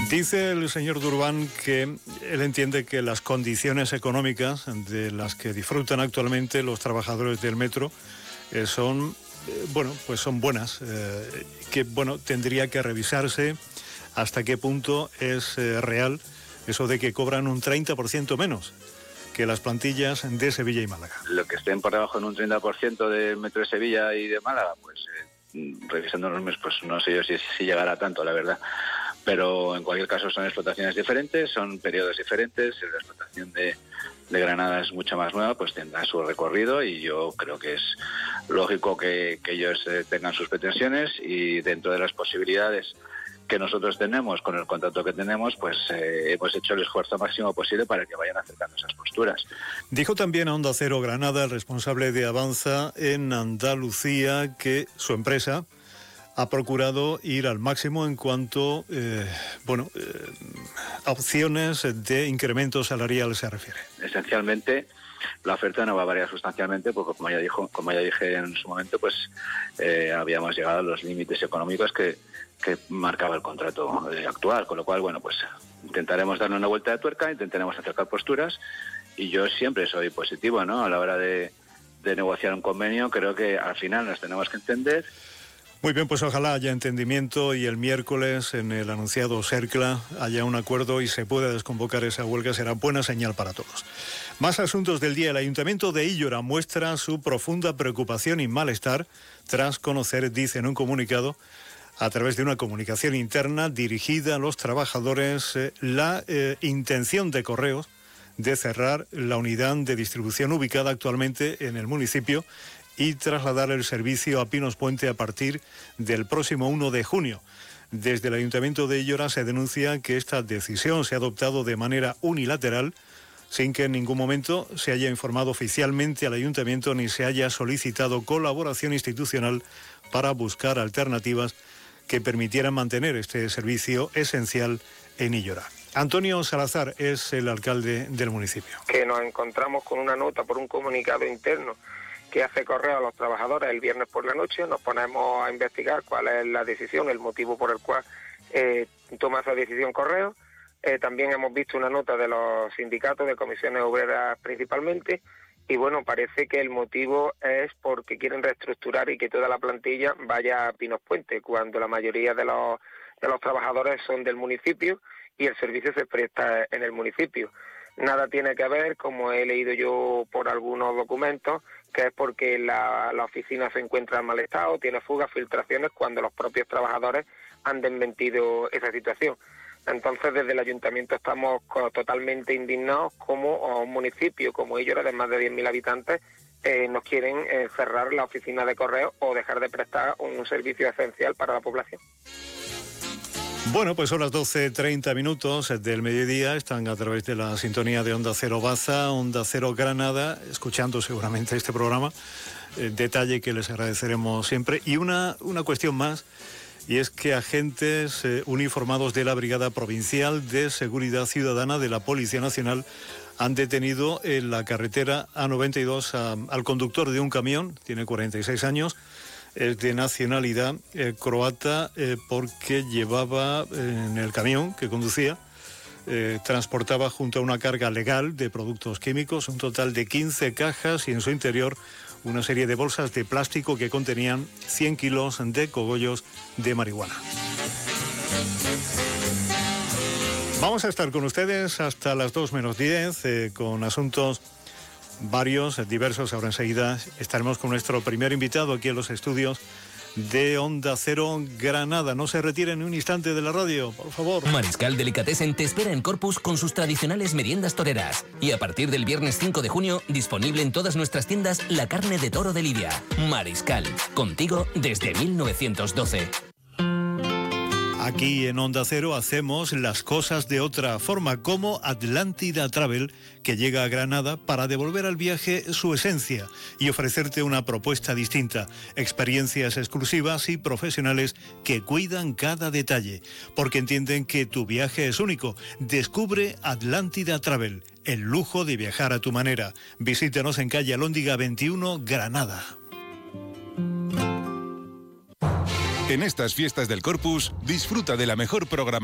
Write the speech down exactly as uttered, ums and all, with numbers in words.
Dice el señor Durban que él entiende que las condiciones económicas de las que disfrutan actualmente los trabajadores del metro eh, son, eh, bueno, pues son buenas, eh, que bueno, tendría que revisarse hasta qué punto es eh, real eso de que cobran un treinta por ciento menos que las plantillas de Sevilla y Málaga. Lo que estén por debajo en un treinta por ciento del metro de Sevilla y de Málaga, pues eh, revisando los meses, pues no sé yo si, si llegará tanto, la verdad. Pero en cualquier caso son explotaciones diferentes, son periodos diferentes. La explotación de, de Granada es mucho más nueva, pues tendrá su recorrido y yo creo que es lógico que, que ellos eh, tengan sus pretensiones y dentro de las posibilidades que nosotros tenemos con el contrato que tenemos, pues eh, hemos hecho el esfuerzo máximo posible para que vayan acercando esas posturas. Dijo también a Onda Cero Granada, el responsable de Avanza en Andalucía, que su empresa ha procurado ir al máximo en cuanto eh, bueno, eh, a opciones de incremento salarial se refiere. Esencialmente, la oferta no va a variar sustancialmente porque, como ya dijo, como ya dije en su momento, pues eh, habíamos llegado a los límites económicos que, que marcaba el contrato eh, actual, con lo cual, bueno, pues intentaremos darle una vuelta de tuerca, intentaremos acercar posturas y yo siempre soy positivo, ¿no? A la hora de, de negociar un convenio, creo que al final nos tenemos que entender. Muy bien, pues ojalá haya entendimiento y el miércoles en el anunciado CERCLA haya un acuerdo y se pueda desconvocar esa huelga. Será buena señal para todos. Más asuntos del día. El Ayuntamiento de Illora muestra su profunda preocupación y malestar tras conocer, dice en un comunicado, a través de una comunicación interna dirigida a los trabajadores, eh, la eh, intención de Correos de cerrar la unidad de distribución ubicada actualmente en el municipio y trasladar el servicio a Pinos Puente a partir del próximo uno de junio. Desde el Ayuntamiento de Illora se denuncia que esta decisión se ha adoptado de manera unilateral, sin que en ningún momento se haya informado oficialmente al Ayuntamiento ni se haya solicitado colaboración institucional para buscar alternativas que permitieran mantener este servicio esencial en Illora. Antonio Salazar es el alcalde del municipio. Que nos encontramos con una nota por un comunicado interno que hace Correo a los trabajadores el viernes por la noche. Nos ponemos a investigar cuál es la decisión, el motivo por el cual eh, toma esa decisión Correo. Eh, también hemos visto una nota de los sindicatos, de comisiones obreras principalmente, y bueno, parece que el motivo es porque quieren reestructurar y que toda la plantilla vaya a Pinos Puente, cuando la mayoría de los, de los trabajadores son del municipio y el servicio se presta en el municipio. Nada tiene que ver, como he leído yo por algunos documentos, que es porque la, la oficina se encuentra en mal estado, tiene fugas, filtraciones, cuando los propios trabajadores han desmentido esa situación. Entonces, desde el Ayuntamiento estamos totalmente indignados como a un municipio como Illora, de más de diez mil habitantes, eh, nos quieren eh, cerrar la oficina de correo o dejar de prestar un servicio esencial para la población. Bueno, pues son las doce treinta minutos del mediodía, están a través de la sintonía de Onda Cero Baza, Onda Cero Granada, escuchando seguramente este programa, eh, detalle que les agradeceremos siempre. Y una, una cuestión más, y es que agentes eh, uniformados de la Brigada Provincial de Seguridad Ciudadana de la Policía Nacional han detenido en la carretera A noventa y dos a, al conductor de un camión, tiene cuarenta y seis años, es de nacionalidad eh, croata, eh, porque llevaba eh, en el camión que conducía, eh, transportaba junto a una carga legal de productos químicos un total de quince cajas y en su interior una serie de bolsas de plástico que contenían cien kilos de cogollos de marihuana. Vamos a estar con ustedes hasta las dos menos diez eh, con asuntos varios, diversos. Ahora enseguida estaremos con nuestro primer invitado aquí en los estudios de Onda Cero Granada. No se retiren ni un instante de la radio, por favor. Mariscal Delicatessen te espera en Corpus con sus tradicionales meriendas toreras. Y a partir del viernes cinco de junio, disponible en todas nuestras tiendas la carne de toro de Lidia. Mariscal, contigo desde mil novecientos doce. Aquí en Onda Cero hacemos las cosas de otra forma, como Atlántida Travel, que llega a Granada para devolver al viaje su esencia y ofrecerte una propuesta distinta, experiencias exclusivas y profesionales que cuidan cada detalle, porque entienden que tu viaje es único. Descubre Atlántida Travel, el lujo de viajar a tu manera. Visítanos en calle Alhóndiga veintiuno, Granada. En estas fiestas del Corpus, disfruta de la mejor programación